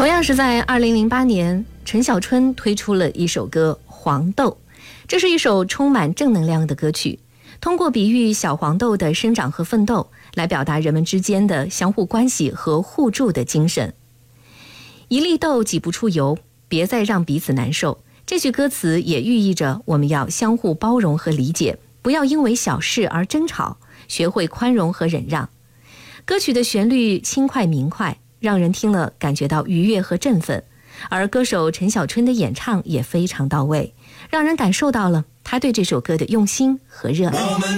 同样是在2008年，陈小春推出了一首歌《黄豆》，这是一首充满正能量的歌曲，通过比喻小黄豆的生长和奋斗，来表达人们之间的相互关系和互助的精神。一粒豆挤不出油，别再让彼此难受。这句歌词也寓意着我们要相互包容和理解，不要因为小事而争吵，学会宽容和忍让。歌曲的旋律轻快明快，让人听了感觉到愉悦和振奋，而歌手陈小春的演唱也非常到位，让人感受到了他对这首歌的用心和热爱。